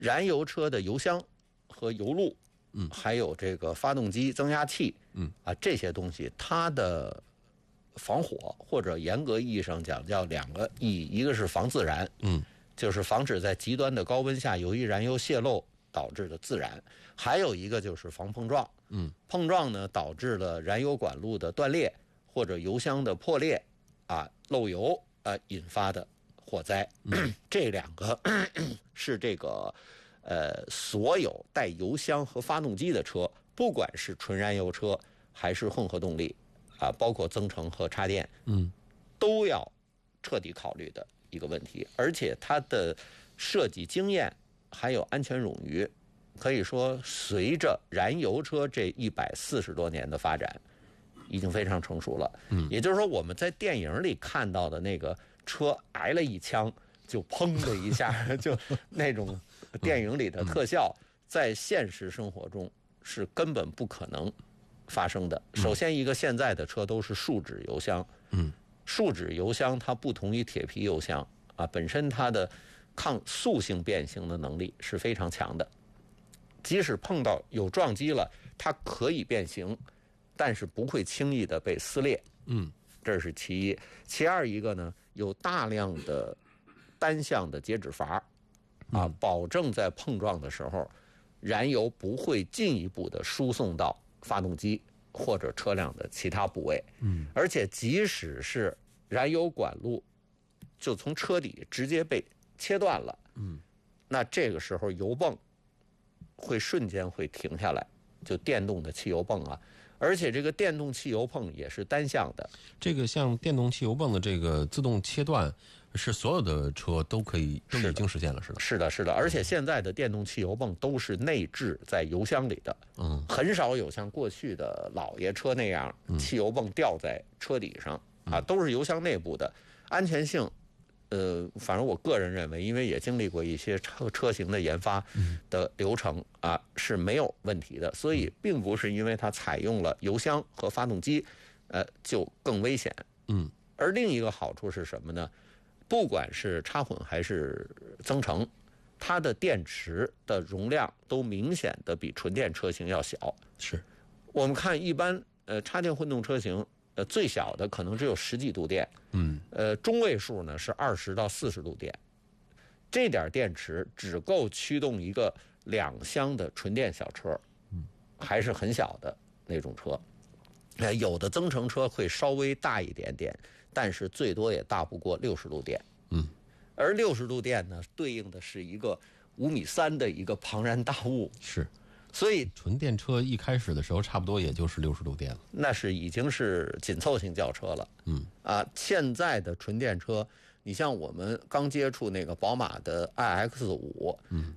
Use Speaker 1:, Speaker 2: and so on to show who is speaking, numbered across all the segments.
Speaker 1: 燃油车的油箱和油路，还有这个发动机增压器，这些东西它的防火，或者严格意义上讲叫两个意义，一个是防自燃，就是防止在极端的高温下由于燃油泄漏导致的自燃，还有一个就是防碰撞，碰撞呢导致了燃油管路的断裂或者油箱的破裂漏油引发的火灾，这两个是这个所有带油箱和发动机的车，不管是纯燃油车还是混合动力包括增程和插电，都要彻底考虑的一个问题。而且它的设计经验还有安全冗余，可以说随着燃油车这140多年的发展，已经非常成熟了。也就是说，我们在电影里看到的那个车挨了一枪就砰的一下，就那种电影里的特效，在现实生活中是根本不可能发生的。首先，一个现在的车都是树脂油箱，树脂油箱它不同于铁皮油箱本身它的抗塑性变形的能力是非常强的，即使碰到有撞击了，它可以变形，但是不会轻易的被撕裂。这是其一。其二一个呢，有大量的单向的截止阀保证在碰撞的时候，燃油不会进一步的输送到发动机或者车辆的其他部位。而且即使是燃油管路就从车底直接被切断了，那这个时候油泵会瞬间会停下来，就电动的汽油泵而且这个电动汽油泵也是单向的。
Speaker 2: 这个像电动汽油泵的这个自动切断，是所有的车都已经实现了，是的。
Speaker 1: 是的。而且现在的电动汽油泵都是内置在油箱里的，很少有像过去的老爷车那样，汽油泵吊在车底上都是油箱内部的，安全性。反正我个人认为，因为也经历过一些车型的研发的流程是没有问题的，所以并不是因为它采用了油箱和发动机就更危险。而另一个好处是什么呢？不管是插混还是增程，它的电池的容量都明显的比纯电车型要小。
Speaker 2: 是
Speaker 1: 我们看一般插电混动车型最小的可能只有10几度电，中位数呢是20到40度电，这点电池只够驱动一个2厢的纯电小车，还是很小的那种车。有的增程车会稍微大一点点，但是最多也大不过60度电。而60度电呢，对应的是一个5.3米的一个庞然大物。
Speaker 2: 是。
Speaker 1: 所以
Speaker 2: 纯电车一开始的时候差不多也就是60度电了，那
Speaker 1: 是已经是紧凑型轿车了。现在的纯电车，你像我们刚接触那个宝马的 iX5，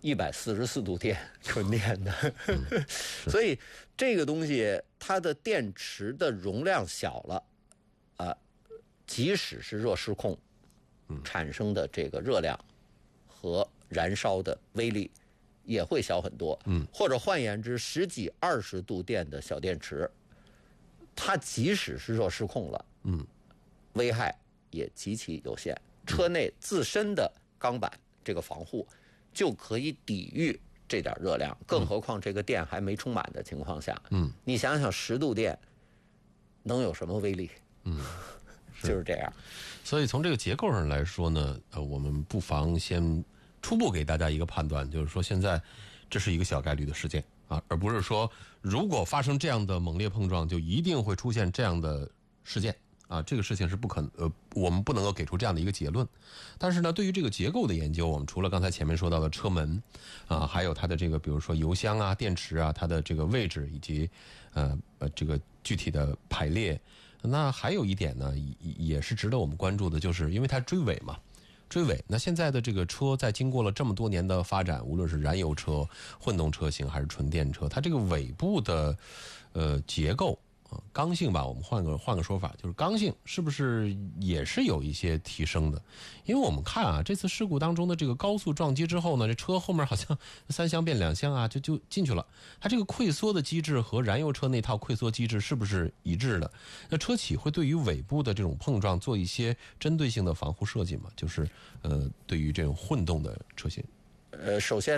Speaker 1: 144度电纯电的，所以这个东西它的电池的容量小了，即使是热失控，产生的这个热量和燃烧的威力也会小很多。或者换言之，10几20度电的小电池，它即使是热失控了，危害也极其有限。车内自身的钢板这个防护就可以抵御这点热量，更何况这个电还没充满的情况下，你想想10度电能有什么威力？就是这样。
Speaker 2: 所以从这个结构上来说呢，我们不妨先初步给大家一个判断，就是说现在这是一个小概率的事件而不是说如果发生这样的猛烈碰撞就一定会出现这样的事件这个事情是不可能我们不能够给出这样的一个结论。但是呢，对于这个结构的研究，我们除了刚才前面说到的车门还有它的这个比如说油箱电池它的这个位置以及这个具体的排列，那还有一点呢也是值得我们关注的，就是因为它追尾嘛。那现在的这个车在经过了这么多年的发展，无论是燃油车、混动车型还是纯电车，它这个尾部的结构刚性吧，我们换个说法，就是刚性是不是也是有一些提升的？因为我们看这次事故当中的这个高速撞击之后呢，这车后面好像3厢变2厢就进去了。它这个溃缩的机制和燃油车那套溃缩机制是不是一致的？那车企会对于尾部的这种碰撞做一些针对性的防护设计吗？就是对于这种混动的车型。
Speaker 1: 首先呢，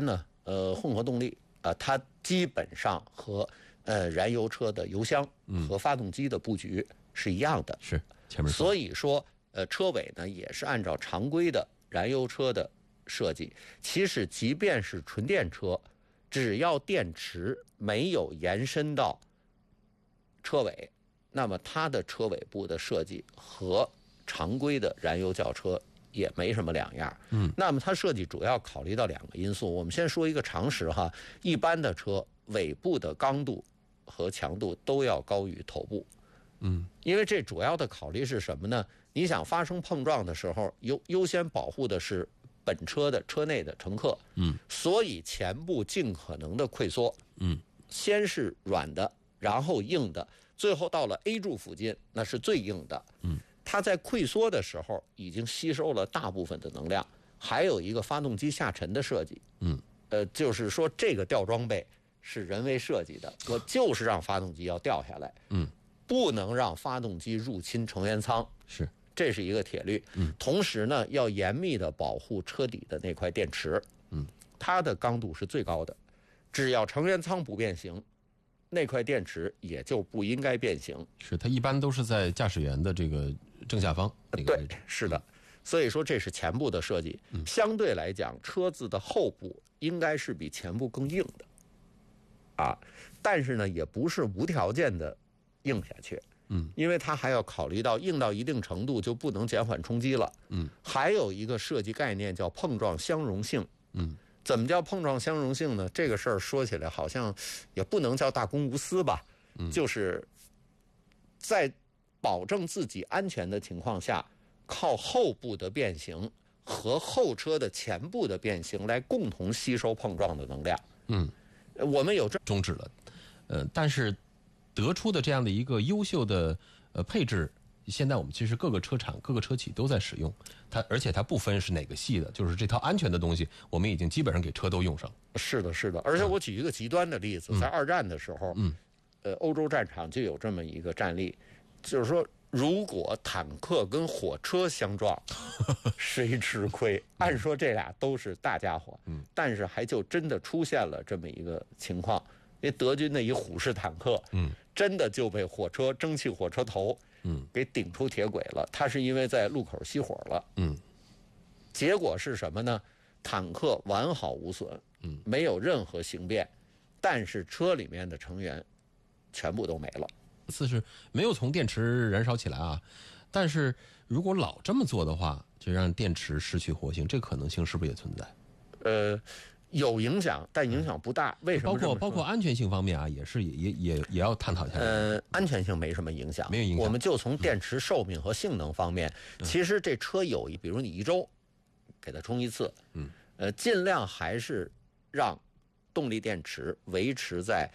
Speaker 1: 混合动力它基本上和燃油车的油箱和发动机的布局是一样的。
Speaker 2: 是前面
Speaker 1: 所以说车尾呢也是按照常规的燃油车的设计。其实即便是纯电车，只要电池没有延伸到车尾，那么它的车尾部的设计和常规的燃油轿车也没什么两样。那么它设计主要考虑到2个因素。我们先说一个常识哈，一般的车尾部的刚度和强度都要高于头部。因为这主要的考虑是什么呢？你想发生碰撞的时候，优先保护的是本车的车内的乘客。所以前部尽可能的溃缩。先是软的，然后硬的，最后到了 A 柱附近，那是最硬的。它在溃缩的时候已经吸收了大部分的能量。还有一个发动机下沉的设计。就是说这个吊装备是人为设计的，我就是让发动机要掉下来。不能让发动机入侵成员舱。
Speaker 2: 是，
Speaker 1: 这是一个铁律。同时呢，要严密的保护车底的那块电池。它的刚度是最高的，只要成员舱不变形，那块电池也就不应该变形。
Speaker 2: 是，它一般都是在驾驶员的这个正下方那个位置。
Speaker 1: 对，是的。所以说这是前部的设计。相对来讲，车子的后部应该是比前部更硬的。但是呢，也不是无条件的硬下去。因为它还要考虑到硬到一定程度就不能减缓冲击了。还有一个设计概念叫碰撞相容性。怎么叫碰撞相容性呢？这个事儿说起来好像也不能叫大公无私吧。就是在保证自己安全的情况下，靠后部的变形和后车的前部的变形来共同吸收碰撞的能量。我们有
Speaker 2: 终止了。但是得出的这样的一个优秀的配置，现在我们其实各个车厂各个车企都在使用它，而且它不分是哪个系的，就是这套安全的东西我们已经基本上给车都用上。
Speaker 1: 是的，是的。而且我举一个极端的例子，在2战的时候，欧洲战场就有这么一个战例，就是说如果坦克跟火车相撞，谁吃亏？按说这俩都是大家伙，但是还就真的出现了这么一个情况。因为德军的一虎式坦克，真的就被蒸汽火车头，给顶出铁轨了。它是因为在路口熄火了，结果是什么呢？坦克完好无损，没有任何形变，但是车里面的成员全部都没了。
Speaker 2: 是没有从电池燃烧起来啊，但是如果老这么做的话，就让电池失去活性，这可能性是不是也存在？
Speaker 1: 有影响，但影响不大。为什么？
Speaker 2: 包括安全性方面啊，也要探讨一下。
Speaker 1: 安全性没什么影响，
Speaker 2: 没有影响。
Speaker 1: 我们就从电池寿命和性能方面，其实这车比如你1周给它充一次，尽量还是让动力电池维持在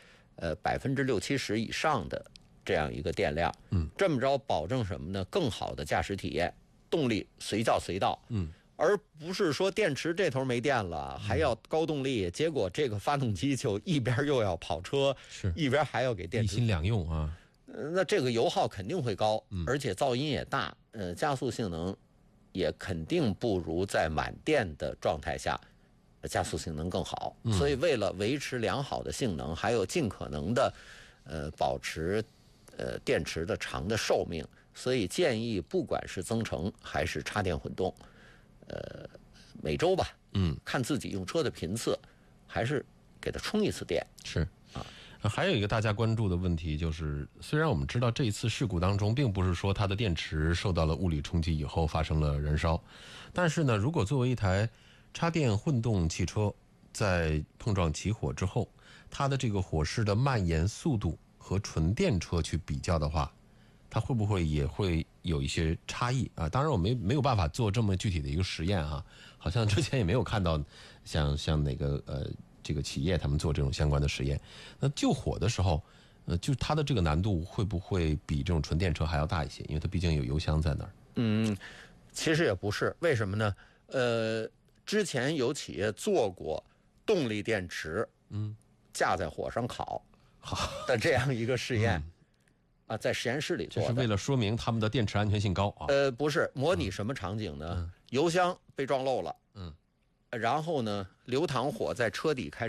Speaker 1: 60%-70%以上的这样一个电量。这么着保证什么呢？更好的驾驶体验，动力随叫随到。而不是说电池这头没电了，还要高动力，结果这个发动机就一边又要跑车，一边还要给电池，
Speaker 2: 一心两用啊。
Speaker 1: 那这个油耗肯定会高，而且噪音也大，加速性能也肯定不如在满电的状态下加速性能更好。所以为了维持良好的性能，还有尽可能的保持电池的长的寿命，所以建议不管是增程还是插电混动，每周吧，看自己用车的频次，还是给它充一次电。
Speaker 2: 是啊，还有一个大家关注的问题就是，虽然我们知道这一次事故当中，并不是说它的电池受到了物理冲击以后发生了燃烧，但是呢，如果作为一台插电混动汽车，在碰撞起火之后，它的这个火势的蔓延速度和纯电车去比较的话，它会不会也会有一些差异啊？当然我没有办法做这么具体的一个实验啊，好像之前也没有看到像哪个这个企业他们做这种相关的实验。那救火的时候，就它的这个难度会不会比这种纯电车还要大一些？因为它毕竟有油箱在那儿。
Speaker 1: 其实也不是，为什么呢？之前有企业做过动力电池，架在火上烤的这样一个试验。在实验室里做的，
Speaker 2: 这是为了说明他们的电池安全性高啊。
Speaker 1: 不是模拟什么场景呢？油箱被撞漏了， 然后呢，流淌火在车底开始